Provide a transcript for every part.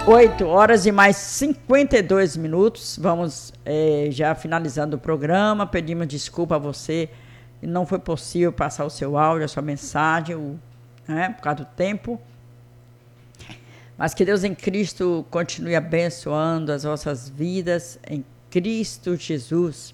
8 horas e mais 52 minutos. Vamos já finalizando o programa. Pedimos desculpa a você. Não foi possível passar o seu áudio, a sua mensagem, por causa do tempo. Mas que Deus em Cristo continue abençoando as vossas vidas em Cristo Jesus.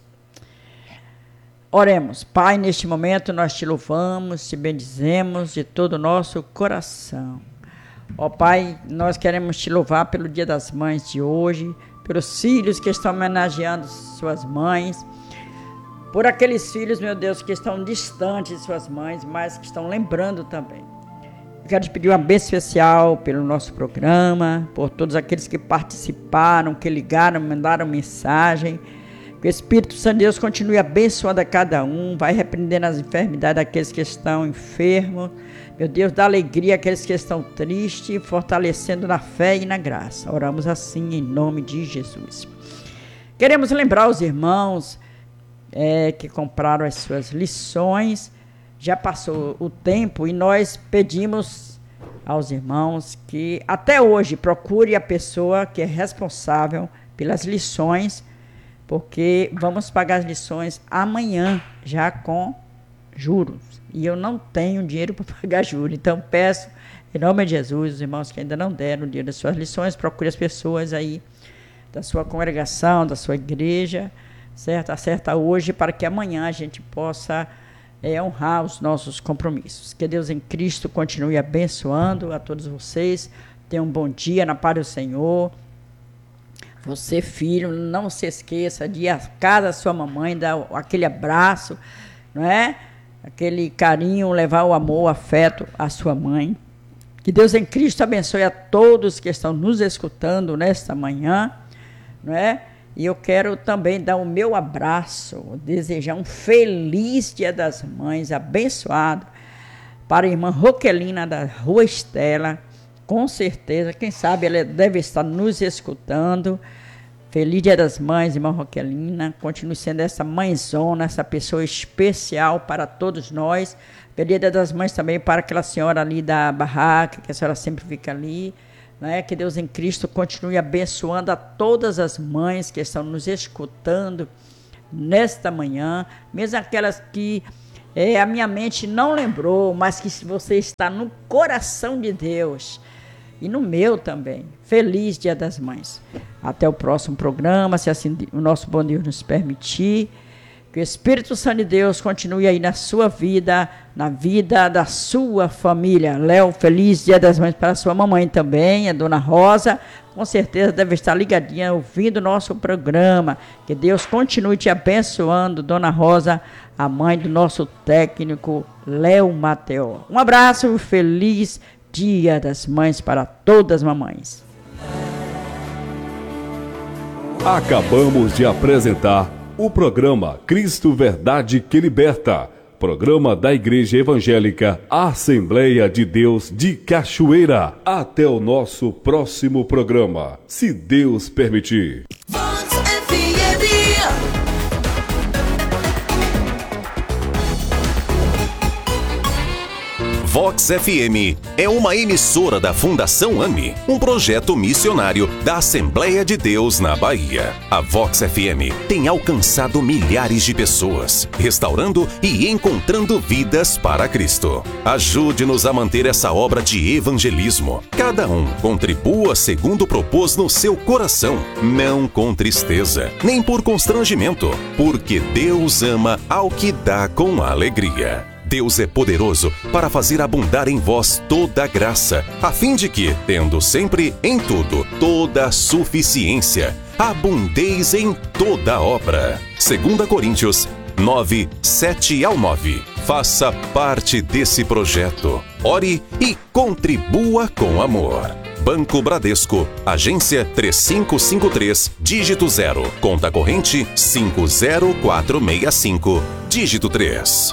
Oremos. Pai, neste momento nós te louvamos, te bendizemos de todo o nosso coração. Ó Pai, nós queremos te louvar pelo Dia das Mães de hoje, pelos filhos que estão homenageando suas mães, por aqueles filhos, meu Deus, que estão distantes de suas mães, mas que estão lembrando também. Eu quero te pedir uma bênção especial pelo nosso programa, por todos aqueles que participaram, que ligaram, mandaram mensagem. Que o Espírito Santo de Deus continue abençoando a cada um, vai repreendendo as enfermidades daqueles que estão enfermos. Meu Deus, dá alegria àqueles que estão tristes, fortalecendo na fé e na graça. Oramos assim em nome de Jesus. Queremos lembrar os irmãos que compraram as suas lições. Já passou o tempo e nós pedimos aos irmãos que até hoje procure a pessoa que é responsável pelas lições, porque vamos pagar as lições amanhã já com juros. E eu não tenho dinheiro para pagar juros. Então peço, em nome de Jesus, os irmãos que ainda não deram o dia das suas lições, procure as pessoas aí da sua congregação, da sua igreja, certo? Acerta hoje para que amanhã a gente possa honrar os nossos compromissos. Que Deus em Cristo continue abençoando a todos vocês. Tenham um bom dia na paz do Senhor. Você, filho, não se esqueça de ir à casa da sua mamãe, dar aquele abraço, não é? Aquele carinho, levar o amor, o afeto à sua mãe. Que Deus em Cristo abençoe a todos que estão nos escutando nesta manhã, não é? E eu quero também dar o meu abraço, desejar um feliz Dia das Mães, abençoado, para a irmã Roquelina da Rua Estela. Com certeza, quem sabe ela deve estar nos escutando. Feliz Dia das Mães, irmã Roquelina. Continue sendo essa mãezona, essa pessoa especial para todos nós. Feliz Dia das Mães também para aquela senhora ali da barraca, que a senhora sempre fica ali. Né? Que Deus em Cristo continue abençoando a todas as mães que estão nos escutando nesta manhã. Mesmo aquelas que a minha mente não lembrou, mas que você está no coração de Deus. E no meu também. Feliz Dia das Mães. Até o próximo programa, se assim o nosso bom Deus nos permitir. Que o Espírito Santo de Deus continue aí na sua vida, na vida da sua família. Léo, feliz Dia das Mães para a sua mamãe também, a Dona Rosa. Com certeza deve estar ligadinha, ouvindo o nosso programa. Que Deus continue te abençoando, Dona Rosa, a mãe do nosso técnico, Léo Mateó. Um abraço, feliz Dia das Mães para todas as mamães. Acabamos de apresentar o programa Cristo Verdade que Liberta, programa da Igreja Evangélica Assembleia de Deus de Cachoeira. Até o nosso próximo programa, se Deus permitir. Vox FM é uma emissora da Fundação AME, um projeto missionário da Assembleia de Deus na Bahia. A Vox FM tem alcançado milhares de pessoas, restaurando e encontrando vidas para Cristo. Ajude-nos a manter essa obra de evangelismo. Cada um contribua segundo propôs no seu coração, não com tristeza, nem por constrangimento, porque Deus ama ao que dá com alegria. Deus é poderoso para fazer abundar em vós toda a graça, a fim de que, tendo sempre em tudo toda a suficiência, abundeis em toda obra. 2 Coríntios 9, 7-9. Faça parte desse projeto. Ore e contribua com amor. Banco Bradesco, agência 3553, dígito 0, conta corrente 50465, dígito 3.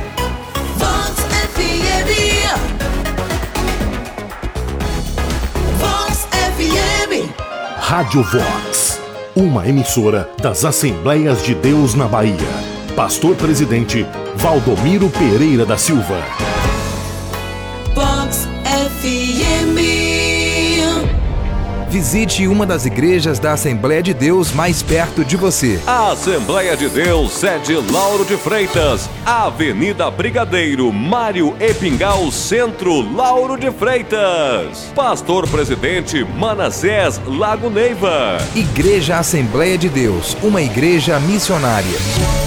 Rádio Vox, uma emissora das Assembleias de Deus na Bahia. Pastor Presidente Valdomiro Pereira da Silva. Vox FM. Visite uma das igrejas da Assembleia de Deus mais perto de você. A Assembleia de Deus, sede Lauro de Freitas, Avenida Brigadeiro Mário Epingal, Centro, Lauro de Freitas. Pastor Presidente Manassés Lago Neiva. Igreja Assembleia de Deus, uma igreja missionária.